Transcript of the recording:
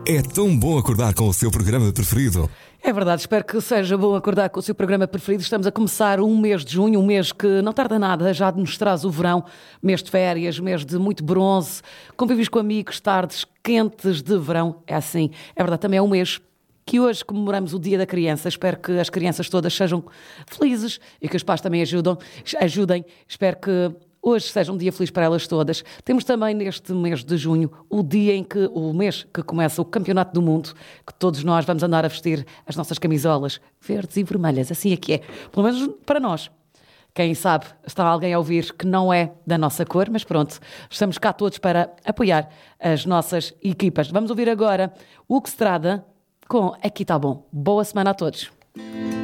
É tão bom acordar com o seu programa preferido. É verdade, espero que seja bom acordar com o seu programa preferido. Estamos a começar um mês de junho, um mês que não tarda nada, já nos traz o verão, mês de férias, mês de muito bronze, convívios com amigos, tardes quentes de verão. É assim, é verdade, também é um mês que hoje comemoramos o Dia da Criança. Espero que as crianças todas sejam felizes e que os pais também ajudem. Espero que hoje seja um dia feliz para elas todas. Temos também neste mês de junho o mês que começa o Campeonato do Mundo, que todos nós vamos andar a vestir as nossas camisolas verdes e vermelhas. Assim é que é, pelo menos para nós. Quem sabe está alguém a ouvir que não é da nossa cor, mas pronto, estamos cá todos para apoiar as nossas equipas. Vamos ouvir agora o Hugo Estrada com Aqui Tá Bom. Boa semana a todos.